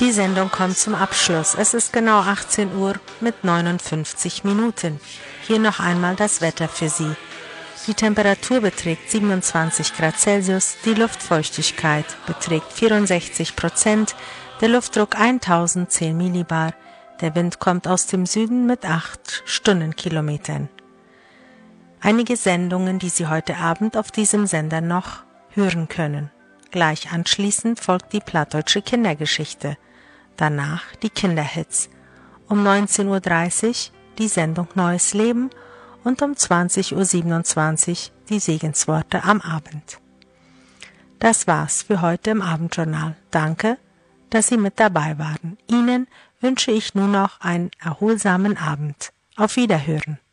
Die Sendung kommt zum Abschluss. Es ist genau 18 Uhr mit 59 Minuten. Hier noch einmal das Wetter für Sie. Die Temperatur beträgt 27 Grad Celsius, die Luftfeuchtigkeit beträgt 64%, der Luftdruck 1010 Millibar, der Wind kommt aus dem Süden mit 8 Stundenkilometern. Einige Sendungen, die Sie heute Abend auf diesem Sender noch hören können. Gleich anschließend folgt die plattdeutsche Kindergeschichte. Danach die Kinderhits. Um 19.30 Uhr die Sendung Neues Leben und um 20.27 Uhr die Segensworte am Abend. Das war's für heute im Abendjournal. Danke, dass Sie mit dabei waren. Ihnen wünsche ich nun noch einen erholsamen Abend. Auf Wiederhören.